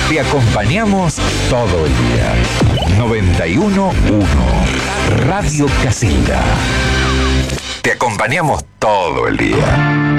Te acompañamos todo el día. 91.1 Radio Casita. Te acompañamos todo el día.